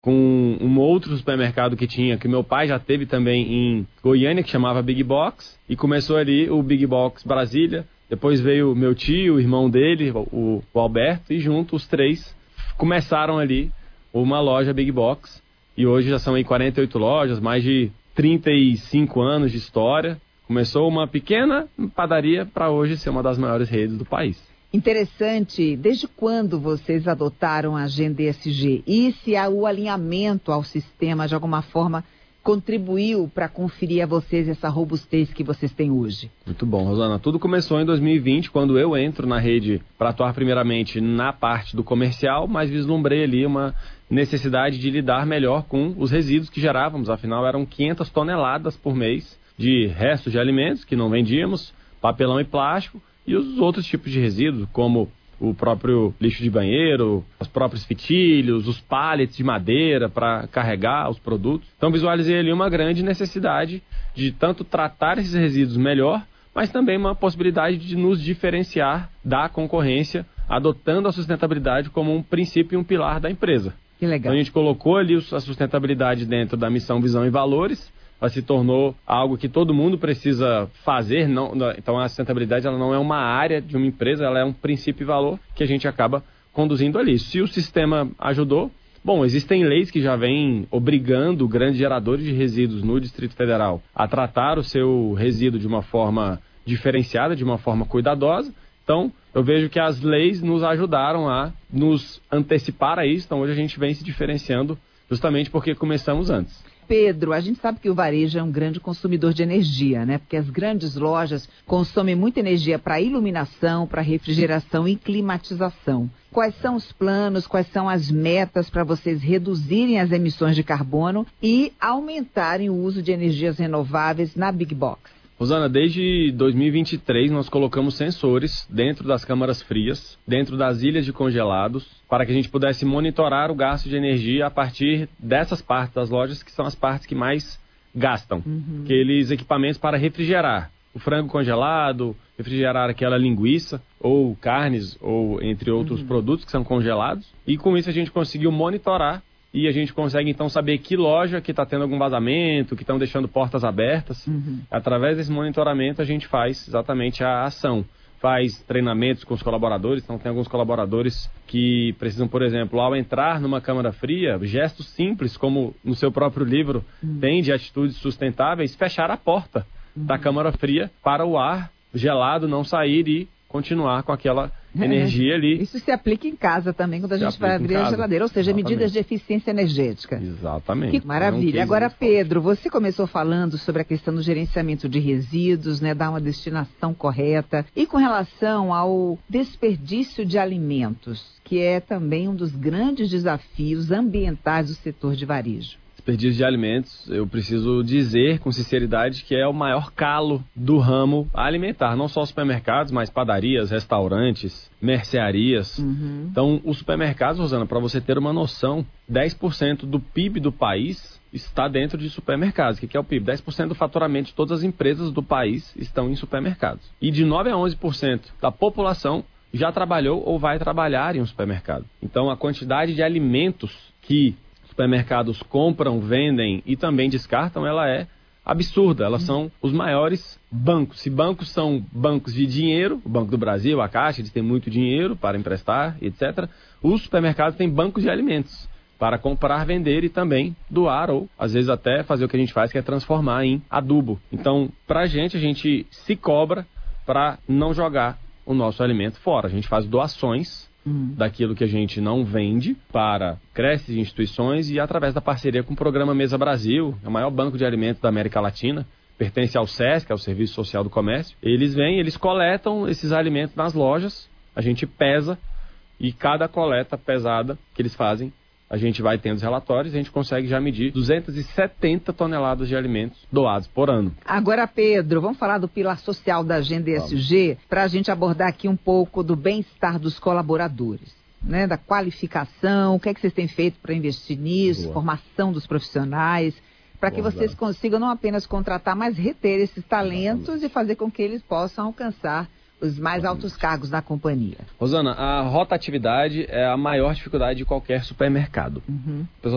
com um outro supermercado que meu pai já teve também em Goiânia, que chamava Big Box, e começou ali o Big Box Brasília. Depois veio meu tio, o irmão dele, o Alberto, e junto os três começaram ali uma loja Big Box. E hoje já são aí 48 lojas, mais de 35 anos de história. Começou uma pequena padaria para hoje ser uma das maiores redes do país. Interessante. Desde quando vocês adotaram a Agenda ESG? E se o alinhamento ao sistema, de alguma forma, contribuiu para conferir a vocês essa robustez que vocês têm hoje? Muito bom, Rosana. Tudo começou em 2020, quando eu entro na rede para atuar primeiramente na parte do comercial, mas vislumbrei ali uma necessidade de lidar melhor com os resíduos que gerávamos. Afinal, eram 500 toneladas por mês de restos de alimentos que não vendíamos, papelão e plástico, e os outros tipos de resíduos, como o próprio lixo de banheiro, os próprios fitilhos, os pallets de madeira para carregar os produtos. Então visualizei ali uma grande necessidade de tanto tratar esses resíduos melhor, mas também uma possibilidade de nos diferenciar da concorrência, adotando a sustentabilidade como um princípio e um pilar da empresa. Que legal. Então a gente colocou ali a sustentabilidade dentro da missão, visão e valores. Ela se tornou algo que todo mundo precisa fazer. Então a sustentabilidade ela não é uma área de uma empresa, ela é um princípio e valor que a gente acaba conduzindo ali. Se o sistema ajudou, bom, existem leis que já vêm obrigando grandes geradores de resíduos no Distrito Federal a tratar o seu resíduo de uma forma diferenciada, de uma forma cuidadosa. Então, eu vejo que as leis nos ajudaram a nos antecipar a isso. Então, hoje a gente vem se diferenciando justamente porque começamos antes. Pedro, a gente sabe que o varejo é um grande consumidor de energia, né? Porque as grandes lojas consomem muita energia para iluminação, para refrigeração e climatização. Quais são os planos, quais são as metas para vocês reduzirem as emissões de carbono e aumentarem o uso de energias renováveis na Big Box? Rosana, desde 2023 nós colocamos sensores dentro das câmaras frias, dentro das ilhas de congelados, para que a gente pudesse monitorar o gasto de energia a partir dessas partes das lojas, que são as partes que mais gastam. Aqueles equipamentos para refrigerar o frango congelado, refrigerar aquela linguiça, ou carnes, ou entre outros produtos que são congelados. E com isso a gente conseguiu monitorar. E a gente consegue, então, saber que loja que está tendo algum vazamento, que estão deixando portas abertas. Através desse monitoramento, a gente faz exatamente a ação. Faz treinamentos com os colaboradores. Então, tem alguns colaboradores que precisam, por exemplo, ao entrar numa câmara fria, gestos simples, como no seu próprio livro tem de atitudes sustentáveis, fechar a porta da câmara fria para o ar gelado não sair e continuar com aquela energia ali. Isso se aplica em casa também, quando a gente vai abrir a geladeira, ou seja, medidas de eficiência energética. Exatamente. Que maravilha. Agora, Pedro, você começou falando sobre a questão do gerenciamento de resíduos, né, dar uma destinação correta, e com relação ao desperdício de alimentos, que é também um dos grandes desafios ambientais do setor de varejo. Desperdício de alimentos, eu preciso dizer com sinceridade que é o maior calo do ramo alimentar. Não só supermercados, mas padarias, restaurantes, mercearias. Então, os supermercados, Rosana, para você ter uma noção, 10% do PIB do país está dentro de supermercados. O que é o PIB? 10% do faturamento de todas as empresas do país estão em supermercados. E de 9 a 11% da população já trabalhou ou vai trabalhar em um supermercado. Então, a quantidade de alimentos que supermercados compram, vendem e também descartam, ela é absurda. Elas são os maiores bancos. Se bancos são bancos de dinheiro, o Banco do Brasil, a Caixa, eles têm muito dinheiro para emprestar, etc. Os supermercados têm bancos de alimentos para comprar, vender e também doar ou, às vezes, até fazer o que a gente faz, que é transformar em adubo. Então, a gente se cobra para não jogar o nosso alimento fora. A gente faz doações daquilo que a gente não vende para creches e instituições e através da parceria com o Programa Mesa Brasil, o maior banco de alimentos da América Latina, pertence ao SESC, ao Serviço Social do Comércio. Eles coletam esses alimentos nas lojas, a gente pesa e cada coleta pesada que eles fazem, a gente vai tendo os relatórios e a gente consegue já medir 270 toneladas de alimentos doados por ano. Agora, Pedro, vamos falar do pilar social da Agenda ESG, para a gente abordar aqui um pouco do bem-estar dos colaboradores, né? Da qualificação, o que é que vocês têm feito para investir nisso, formação dos profissionais, para que vocês consigam não apenas contratar, mas reter esses talentos e fazer com que eles possam alcançar os mais altos cargos da companhia. Rosana, a rotatividade é a maior dificuldade de qualquer supermercado.